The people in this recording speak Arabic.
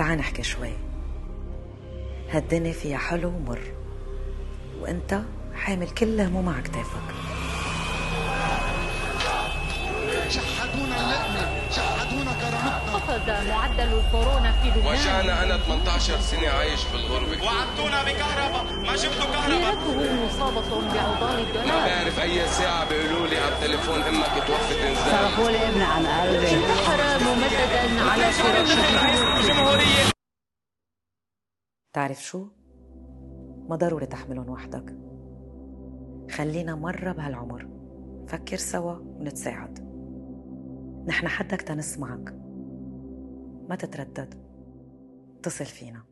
تعال نحكي شوي. هالدنيا فيها حلو ومر، وانت حامل كل هموم على كتافك. شحدونا اللقمة، شحدونا كرامتنا. خفض معدل الكورونا في لبنان. وجعنا أنا 18 سنة عايش في الغربة. وعدتونا بكهرباء، ما جبتوا كهرباء. ميراثه مصابة بعضال الدولار. ما بعرف أي ساعة بيقولوا لي على التليفون أمك توفت إنزال. صرفوا لي ابن عن قلبي. انتحر ممددا على شرف الجمهورية. تعرف شو؟ ما ضروري تحملهم وحدك. خلينا مرة بهالعمر فكر سوا ونتساعد. نحن حدك تنسمعك، ما تتردد، اتصل فينا.